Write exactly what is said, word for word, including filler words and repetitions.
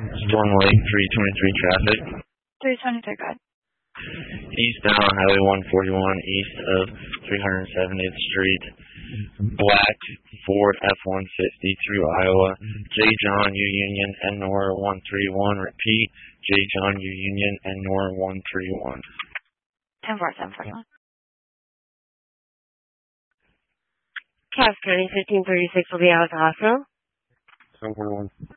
Storm Lake three twenty-three traffic. three twenty-three, go ahead. Eastbound on Highway one forty-one, east of three hundred seventieth Street. Black Ford F one fifty through Iowa. J. John U Union and Nora one three one. Repeat. J. John U Union and Nora one three one. ten four seven forty-one. Cass County fifteen thirty-six will be out also. seven forty-one.